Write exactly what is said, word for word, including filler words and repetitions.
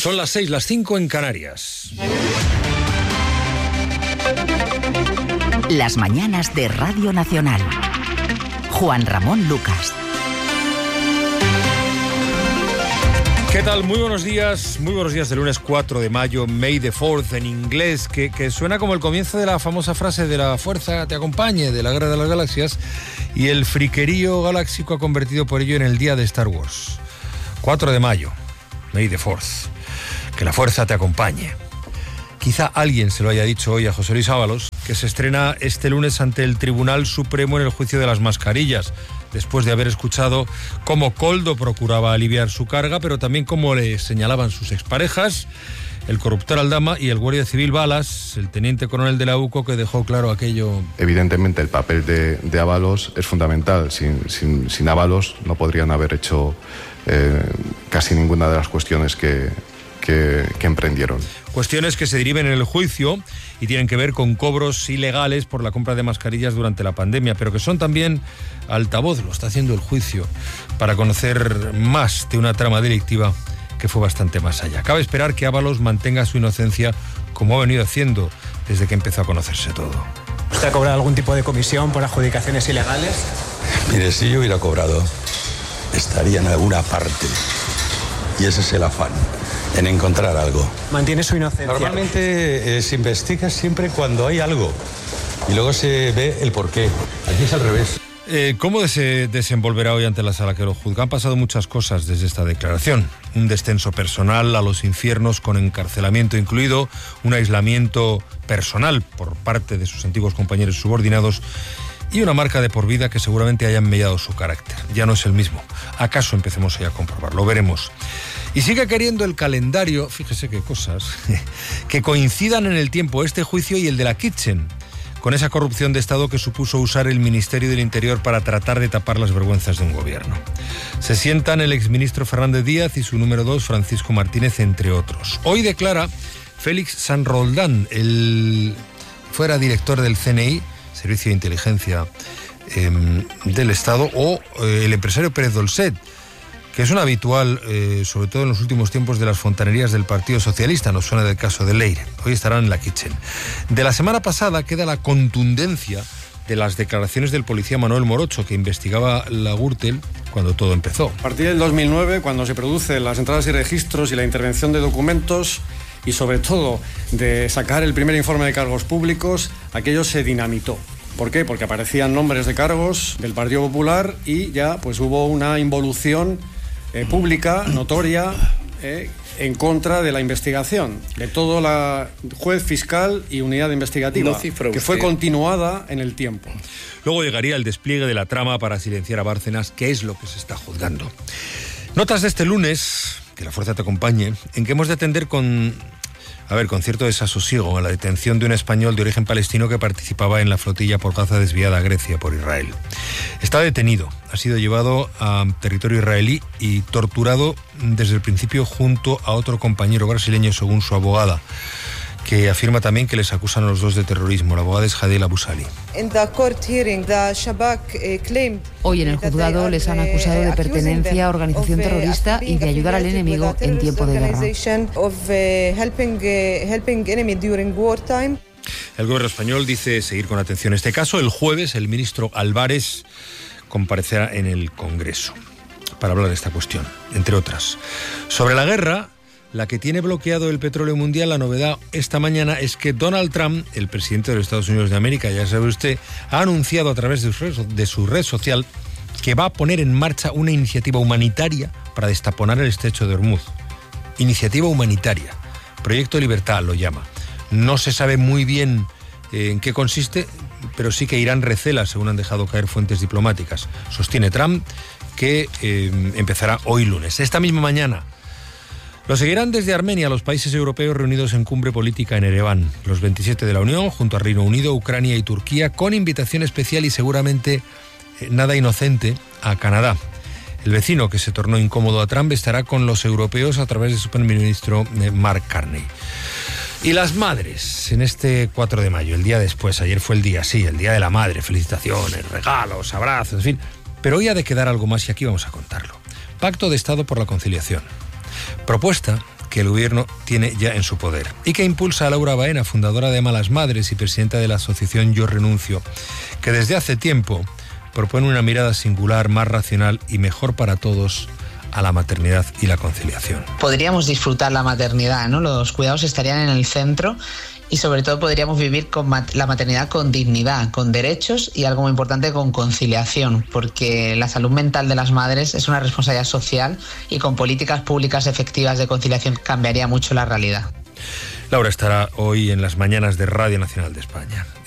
Son las seis, las cinco en Canarias. Las mañanas de Radio Nacional. Juan Ramón Lucas. ¿Qué tal? Muy buenos días, muy buenos días de lunes cuatro de mayo, May the fourth en inglés, que, que suena como el comienzo de la famosa frase de la fuerza te acompañe, de la Guerra de las Galaxias, y el friquerío galáctico ha convertido por ello en el día de Star Wars. cuatro de mayo, May the fourth, que la fuerza te acompañe. Quizá alguien se lo haya dicho hoy a José Luis Ábalos, que se estrena este lunes ante el Tribunal Supremo en el juicio de las mascarillas, después de haber escuchado cómo Koldo procuraba aliviar su carga, pero también cómo le señalaban sus exparejas, el corruptor Aldama y el guardia civil Balas, el teniente coronel de la U C O, que dejó claro aquello. Evidentemente el papel de, de Ábalos es fundamental. Sin, sin, sin Ábalos no podrían haber hecho eh, casi ninguna de las cuestiones que, que, que emprendieron. Cuestiones que se deriven en el juicio y tienen que ver con cobros ilegales por la compra de mascarillas durante la pandemia, pero que son también altavoz, lo está haciendo el juicio, para conocer más de una trama delictiva que fue bastante más allá. Cabe esperar que Ábalos mantenga su inocencia como ha venido haciendo desde que empezó a conocerse todo. ¿Usted ha cobrado algún tipo de comisión por adjudicaciones ilegales? Mire, si yo hubiera cobrado, estaría en alguna parte. Y ese es el afán, en encontrar algo. ¿Mantiene su inocencia? Normalmente eh, se investiga siempre cuando hay algo y luego se ve el porqué. Aquí es al revés. Eh, ¿Cómo se desenvolverá hoy ante la sala que lo juzga? Han pasado muchas cosas desde esta declaración. Un descenso personal a los infiernos con encarcelamiento incluido, un aislamiento personal por parte de sus antiguos compañeros subordinados y una marca de por vida que seguramente hayan mellado su carácter. Ya no es el mismo. ¿Acaso empecemos ya a comprobarlo? Veremos. Y sigue queriendo el calendario, fíjese qué cosas, que coincidan en el tiempo este juicio y el de la Kitchen, con esa corrupción de Estado que supuso usar el Ministerio del Interior para tratar de tapar las vergüenzas de un gobierno. Se sientan el exministro Fernández Díaz y su número dos, Francisco Martínez, entre otros. Hoy declara Félix San Roldán, el fuera director del C N I, Servicio de Inteligencia eh, del Estado, o eh, el empresario Pérez Dolcet, que es un habitual, eh, sobre todo en los últimos tiempos, de las fontanerías del Partido Socialista. Nos suena del caso de Leire. Hoy estarán en la Kitchen. De la semana pasada queda la contundencia de las declaraciones del policía Manuel Morocho, que investigaba la Gürtel cuando todo empezó. A partir del dos mil nueve, cuando se producen las entradas y registros y la intervención de documentos, y sobre todo de sacar el primer informe de cargos públicos, aquello se dinamitó. ¿Por qué? Porque aparecían nombres de cargos del Partido Popular y ya pues hubo una involución Eh, pública, notoria, eh, en contra de la investigación, de todo la juez, fiscal y unidad investigativa, no que fue continuada en el tiempo. Luego llegaría el despliegue de la trama para silenciar a Bárcenas, que es lo que se está juzgando. Notas de este lunes, que la fuerza te acompañe, en que hemos de atender con... A ver, con cierto desasosiego a la detención de un español de origen palestino que participaba en la flotilla por Gaza desviada a Grecia por Israel. Está detenido, ha sido llevado a territorio israelí y torturado desde el principio junto a otro compañero brasileño, según su abogada, que afirma también que les acusan a los dos de terrorismo. La abogada es Hadel Abusali. Hoy en el juzgado les han acusado de pertenencia a organización terrorista y de ayudar al enemigo en tiempo de guerra. El gobierno español dice seguir con atención este caso. El jueves el ministro Álvarez comparecerá en el Congreso para hablar de esta cuestión, entre otras. Sobre la guerra, la que tiene bloqueado el petróleo mundial, la novedad esta mañana es que Donald Trump, el presidente de los Estados Unidos de América, ya sabe usted, ha anunciado a través de su red, de su red social que va a poner en marcha una iniciativa humanitaria para destaponar el estrecho de Hormuz. Iniciativa humanitaria. Proyecto Libertad lo llama. No se sabe muy bien eh, en qué consiste, pero sí que Irán recela, según han dejado caer fuentes diplomáticas. Sostiene Trump que eh, empezará hoy lunes. Esta misma mañana lo seguirán desde Armenia los países europeos reunidos en cumbre política en Ereván, los veintisiete de la Unión, junto a Reino Unido, Ucrania y Turquía, con invitación especial y seguramente eh, nada inocente a Canadá. El vecino que se tornó incómodo a Trump estará con los europeos a través de su primer ministro eh, Mark Carney. Y las madres, en este cuatro de mayo, el día después, ayer fue el día, sí, el día de la madre, felicitaciones, regalos, abrazos, en fin. Pero hoy ha de quedar algo más y aquí vamos a contarlo. Pacto de Estado por la Conciliación. Propuesta que el gobierno tiene ya en su poder. Y que impulsa a Laura Baena, fundadora de Malas Madres y presidenta de la asociación Yo Renuncio, que desde hace tiempo propone una mirada singular, más racional y mejor para todos a la maternidad y la conciliación. Podríamos disfrutar la maternidad, ¿no? Los cuidados estarían en el centro y sobre todo podríamos vivir con mat- la maternidad con dignidad, con derechos y algo muy importante, con conciliación, porque la salud mental de las madres es una responsabilidad social y con políticas públicas efectivas de conciliación cambiaría mucho la realidad. Laura estará hoy en las mañanas de Radio Nacional de España.